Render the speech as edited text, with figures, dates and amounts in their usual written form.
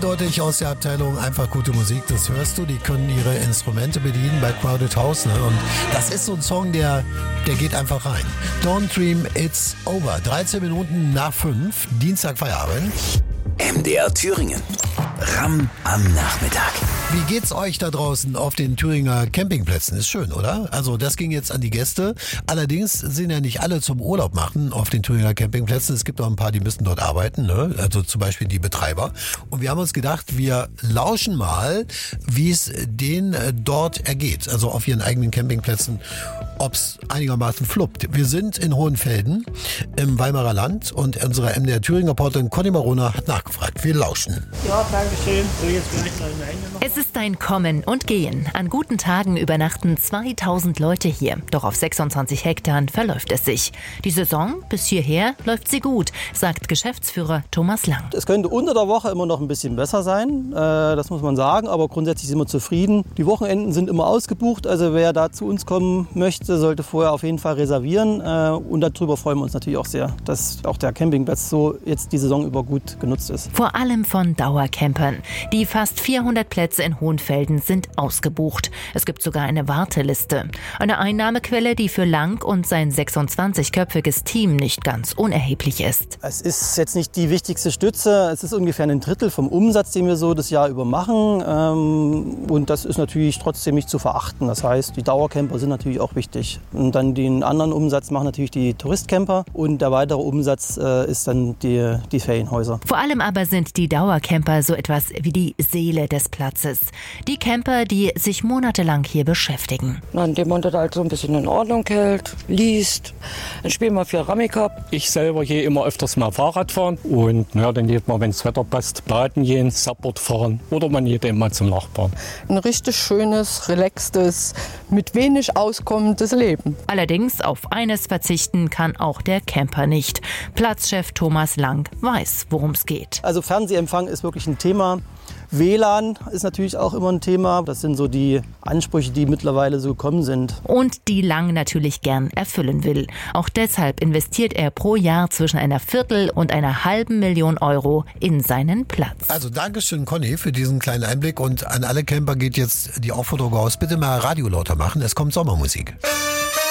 eindeutig aus der Abteilung einfach gute Musik, das hörst du. Die können ihre Instrumente bedienen bei Crowded House. Ne? Und das ist so ein Song, der geht einfach rein. Don't Dream It's Over. 13 Minuten nach 5, Dienstag Feierabend. MDR Thüringen. Ram am Nachmittag. Wie geht's euch da draußen auf den Thüringer Campingplätzen? Ist schön, oder? Also das ging jetzt an die Gäste. Allerdings sind ja nicht alle zum Urlaub machen auf den Thüringer Campingplätzen. Es gibt auch ein paar, die müssen dort arbeiten, ne? Also zum Beispiel die Betreiber. Und wir haben uns gedacht, wir lauschen mal, wie es denen dort ergeht. Also auf ihren eigenen Campingplätzen, ob's einigermaßen fluppt. Wir sind in Hohenfelden im Weimarer Land und unsere MDR Thüringen-Reporterin Conny Marona hat nachgefragt. Wir lauschen. Ja, danke schön. So, jetzt vielleicht noch eine noch. Es ist ein Kommen und Gehen. An guten Tagen übernachten 2000 Leute hier. Doch auf 26 Hektar verläuft es sich. Die Saison bis hierher läuft sie gut, sagt Geschäftsführer Thomas Lang. Es könnte unter der Woche immer noch ein bisschen besser sein, das muss man sagen, aber grundsätzlich sind wir zufrieden. Die Wochenenden sind immer ausgebucht, also wer da zu uns kommen möchte, sollte vorher auf jeden Fall reservieren. Und darüber freuen wir uns natürlich auch sehr, dass auch der Campingplatz so jetzt die Saison über gut genutzt ist. Vor allem von Dauercampern. Die fast 400 Plätze in Hohenfelden sind ausgebucht. Es gibt sogar eine Warteliste. Eine Einnahmequelle, die für Lang und sein 26-köpfiges Team nicht ganz unerheblich ist. Es ist jetzt nicht die wichtigste Stütze. Es ist ungefähr ein Drittel vom Umsatz, den wir so das Jahr über machen. Und das ist natürlich trotzdem nicht zu verachten. Das heißt, die Dauercamper sind natürlich auch wichtig. Und dann den anderen Umsatz machen natürlich die Touristcamper. Und der weitere Umsatz ist dann die Ferienhäuser. Vor allem aber sind die Dauercamper so etwas wie die Seele des Platzes. Die Camper, die sich monatelang hier beschäftigen. Indem man das halt so ein bisschen in Ordnung hält, liest. Dann spielen wir viel Rummikub. Ich selber gehe immer öfters mal Fahrrad fahren und dann geht man, wenn das Wetter passt, baden gehen, Subboard fahren oder man geht eben mal zum Nachbarn. Ein richtig schönes, relaxtes, mit wenig auskommendes Leben. Allerdings auf eines verzichten kann auch der Camper nicht. Platzchef Thomas Lang weiß, worum es geht. Also Fernsehempfang ist wirklich ein Thema. WLAN ist natürlich auch immer ein Thema. Das sind so die Ansprüche, die mittlerweile so gekommen sind. Und die Lang natürlich gern erfüllen will. Auch deshalb investiert er pro Jahr zwischen einer Viertel- und einer halben Million Euro in seinen Platz. Also Dankeschön, Conny, für diesen kleinen Einblick. Und an alle Camper geht jetzt die Aufforderung raus, bitte mal Radio lauter machen. Es kommt Sommermusik.